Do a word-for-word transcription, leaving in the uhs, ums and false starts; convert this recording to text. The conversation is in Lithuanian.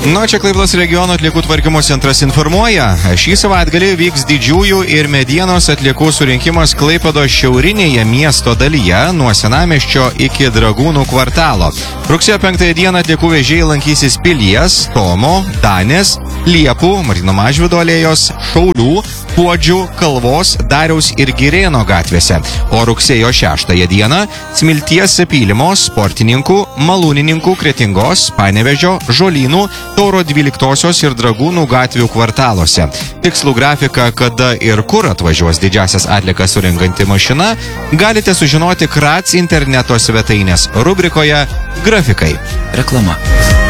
Nu, čia Klaipėdos regiono atliekų tvarkymo centras informuoja. Šį savaitgalį vyks didžiųjų ir medienos atliekų surinkimas Klaipėdos šiaurinėje miesto dalyje nuo Senamiesčio iki Dragūnų kvartalo. Rugsėjo penktąją dieną atliekų vežėjai lankysis Pilies, Tomo, Danės, Liepų, Martyno Mažvydo alėjos, Šaulių, Puodžių, Kalvos, Dariaus ir Girėno gatvėse. O rugsėjo šeštąją dieną Smilties, Pylimos, Sportininkų, Malūnininkų, Kretingos, Panevėžio, Žolynų, Tauro dvyliktosios ir Dragūnų gatvių kvartaluose. Tikslų grafiką, kada ir kur atvažiuos didžiasias atliekas surinkanti mašina, galite sužinoti Krats interneto svetainės rubrikoje Grafikai. Reklama.